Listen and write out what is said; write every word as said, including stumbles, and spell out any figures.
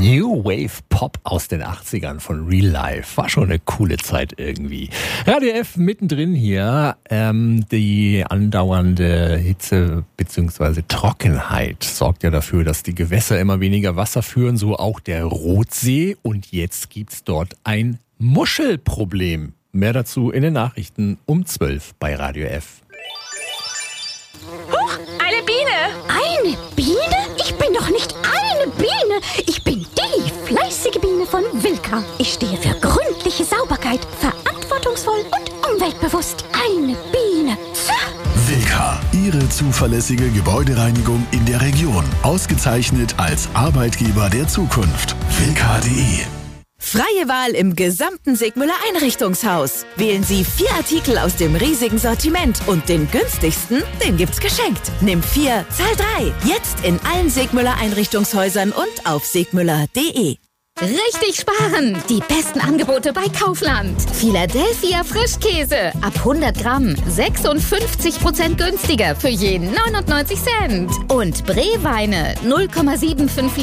New Wave Pop aus den achtzigern von Real Life. War schon eine coole Zeit irgendwie. Radio F mittendrin hier. Ähm, die andauernde Hitze bzw. Trockenheit sorgt ja dafür, dass die Gewässer immer weniger Wasser führen, so auch der Rotsee. Und jetzt gibt's dort ein Muschelproblem. Mehr dazu in den Nachrichten um zwölf bei Radio F. Huch, eine Biene! Eine Biene? Ich bin doch nicht eine Biene. Ich bin die fleißige Biene von Wilka. Ich stehe für gründliche Sauberkeit, verantwortungsvoll und umweltbewusst. Eine Biene. Wilka, Ihre zuverlässige Gebäudereinigung in der Region. Ausgezeichnet als Arbeitgeber der Zukunft. Wilka punkt de. Freie Wahl im gesamten Segmüller Einrichtungshaus. Wählen Sie vier Artikel aus dem riesigen Sortiment und den günstigsten, den gibt's geschenkt. Nimm vier, zahl drei. Jetzt in allen Segmüller Einrichtungshäusern und auf segmüller punkt de. Richtig sparen! Die besten Angebote bei Kaufland. Philadelphia Frischkäse ab hundert Gramm sechsundfünfzig Prozent günstiger für jeden neunundneunzig Cent. Und Breweine null Komma fünfundsiebzig